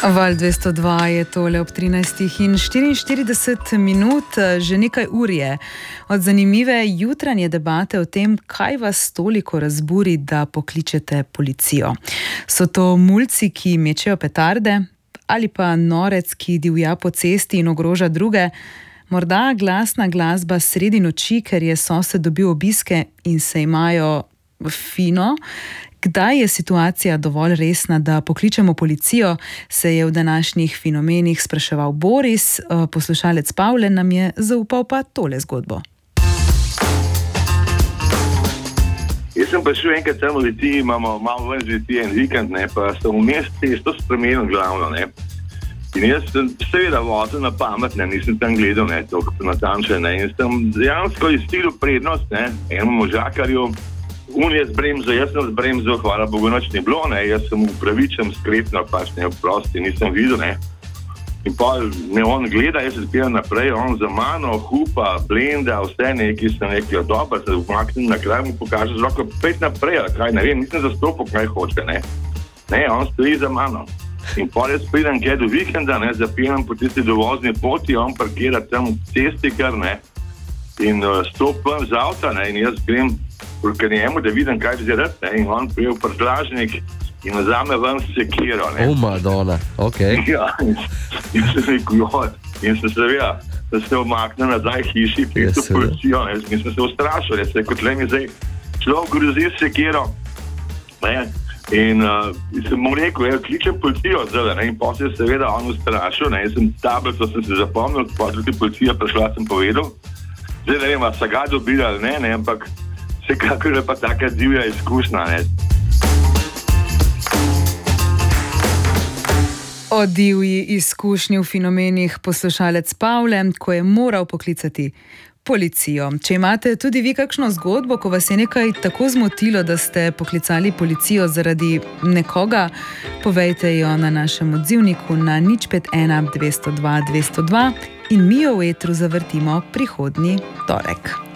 Val 202 je tole ob 13:44, že nekaj ur je od zanimive jutranje debate o tem, kaj vas toliko razburi, da pokličete policijo. So to mulci, ki mečejo petarde, ali pa norec, ki divja po cesti in ogroža druge, morda glasna glasba sredi noči, ker je sosed dobil obiske in se imajo fino. Kdaj je situacija dovolj resna, da pokličemo policijo, se je v današnjih fenomenih spraševal Boris. Poslušalec Pavle nam je zaupal pa tole zgodbo. Jaz sem pa šel enkrat tam v Litiji, imamo malo ven z Litije en vikend, pa sem vmes cesto spremenil glavno. In jaz sem seveda vozil na pamet, nisem tam gledal, toliko natančno. In sem dejansko izstilil prednost enemu možakarju. On je zbremzal, jaz sem zbremzal, hvala Bogu, noč ni bilo, jaz sem upravičen skretno, prosti, nisem videl, In pa me on gleda, jaz se spijam naprej, on za mano, hupa, blenda, vse neki, sem rekel, dobro, se umaknem na kraj, mu pokaže z roko, pet naprej, ali kaj, ne vem, nisem zastopil, kaj hoče, on stoji za mano. In pa jaz pridem kaj do vikenda, zapijem po tisti dovozni poti, on parkira tam v cesti kar, in stopim z avta, in jaz grem proti njemu, da vidim, kaj bi rad, in on prijel prtljažnik in vzame ven sekiro, Madonna, okej. Ja, in sem rekel, in sem seveda, da se omakne nazaj hiši, prišel policijo, in sem se ustrašil, da se kot le mi zdaj človek grozi s sekiro, in sem mu rekel, kličem policijo zdaj, in potem se je seveda on ustrašil, in sem tablico sem se zapomnil, potem tudi policija prišla, sem povedal. Zdaj ne vem, a so ga dobili ali ne, ampak vsekakor je pa taka divja izkušnja, O divji izkušnji v fenomenih poslušalec Pavle, ko je moral poklicati policijo. Če imate tudi vi kakšno zgodbo, ko vas je nekaj tako zmotilo, da ste poklicali policijo zaradi nekoga, povejte jo na našem odzivniku na 051 202 202 in mi jo v etru zavrtimo prihodnji torek.